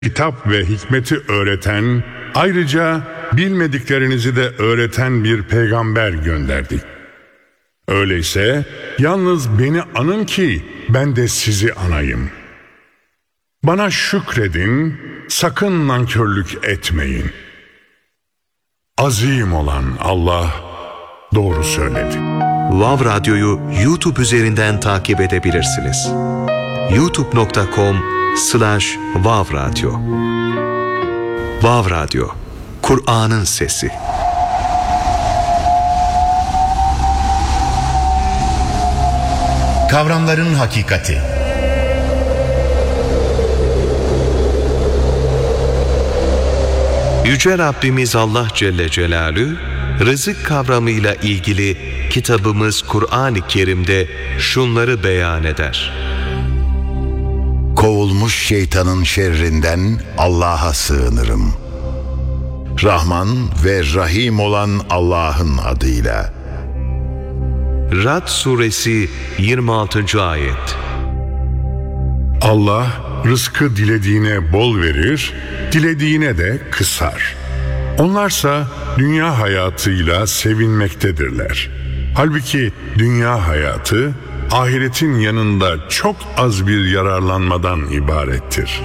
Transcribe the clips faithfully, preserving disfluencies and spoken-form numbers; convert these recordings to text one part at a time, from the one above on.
kitap ve hikmeti öğreten, ayrıca bilmediklerinizi de öğreten bir peygamber gönderdik. Öyleyse yalnız beni anın ki ben de sizi anayım. Bana şükredin, sakın nankörlük etmeyin. Azim olan Allah doğru söyledi. Vav Radyo'yu YouTube üzerinden takip edebilirsiniz. youtube nokta com slash vav radyo. Vav Radyo, Kur'an'ın sesi. Kavramların hakikati. Yüce Rabbimiz Allah Celle Celaluhu, rızık kavramıyla ilgili kitabımız Kur'an-ı Kerim'de şunları beyan eder. Kovulmuş şeytanın şerrinden Allah'a sığınırım. Rahman ve Rahim olan Allah'ın adıyla. Ra'd Suresi yirmi altıncı ayet. Allah rızkı dilediğine bol verir, dilediğine de kısar. Onlarsa dünya hayatıyla sevinmektedirler. Halbuki dünya hayatı ahiretin yanında çok az bir yararlanmadan ibarettir.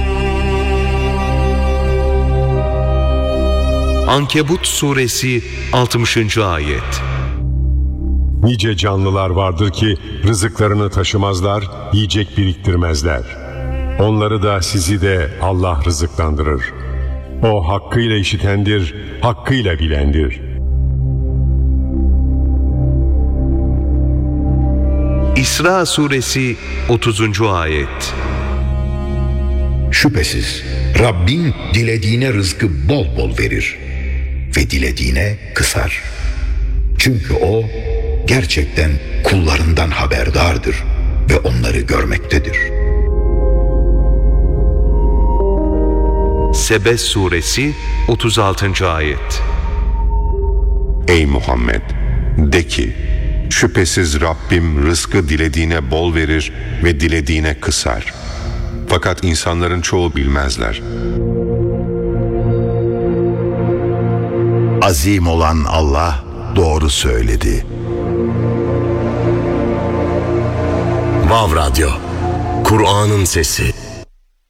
Ankebut Suresi altmışıncı ayet. Nice canlılar vardır ki rızıklarını taşımazlar, yiyecek biriktirmezler. Onları da sizi de Allah rızıklandırır. O hakkıyla işitendir, hakkıyla bilendir. İsra Suresi otuzuncu ayet. Şüphesiz Rabbin dilediğine rızkı bol bol verir ve dilediğine kısar. Çünkü O gerçekten kullarından haberdardır ve onları görmektedir. Sebe Suresi otuz altıncı ayet. Ey Muhammed! De ki, şüphesiz Rabbim rızkı dilediğine bol verir ve dilediğine kısar. Fakat insanların çoğu bilmezler. Azim olan Allah doğru söyledi. Vav Radyo, Kur'an'ın sesi.